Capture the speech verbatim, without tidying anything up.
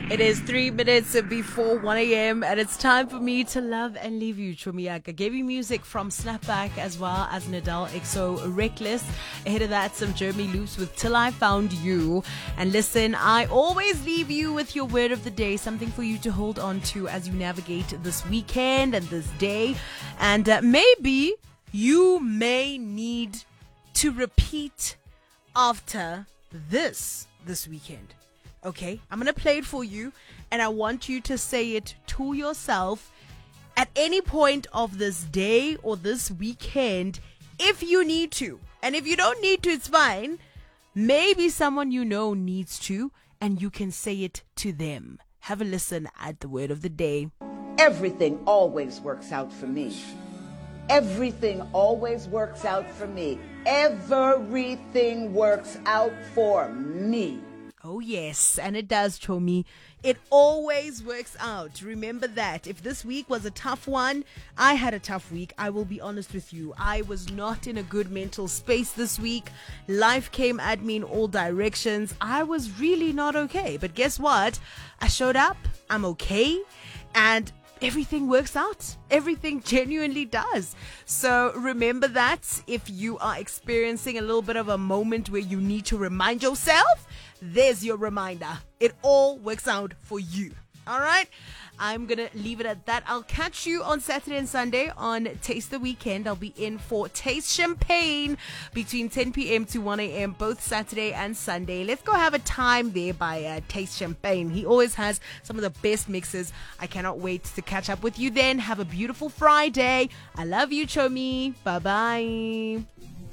It is three minutes before one a.m. and it's time for me to love and leave you. Chomiaka gave you music from Snapback as well as Nadal X O Reckless. Ahead of that, some Jeremy Loops with Till I Found You. And listen, I always leave you with your word of the day, something for you to hold on to as you navigate this weekend and this day. And uh, maybe you may need to repeat after this this weekend. Okay, I'm going to play it for you, and I want you to say it to yourself at any point of this day or this weekend if you need to. And if you don't need to, it's fine. Maybe someone you know needs to, and you can say it to them. Have a listen at the word of the day. Everything always works out for me. Everything always works out for me. Everything works out for me. Oh, yes, and it does, Chomi. It always works out. Remember that. If this week was a tough one, I had a tough week. I will be honest with you. I was not in a good mental space this week. Life came at me in all directions. I was really not okay. But guess what? I showed up. I'm okay. And everything works out. Everything genuinely does. So remember that. If you are experiencing a little bit of a moment where you need to remind yourself, there's your reminder. It all works out for you. All right? I'm going to leave it at that. I'll catch you on Saturday and Sunday on Taste the Weekend. I'll be in for Taste Champagne between ten p.m. to one a.m. both Saturday and Sunday. Let's go have a time there by uh, Taste Champagne. He always has some of the best mixes. I cannot wait to catch up with you then. Have a beautiful Friday. I love you, Chomi. Bye-bye.